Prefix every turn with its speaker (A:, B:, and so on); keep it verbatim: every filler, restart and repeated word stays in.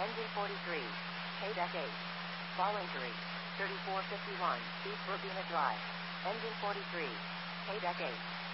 A: Engine forty-three. K-Deck eight. Ball injury. thirty-four fifty-one, East Robina Drive. Engine forty-three. K-Deck eight.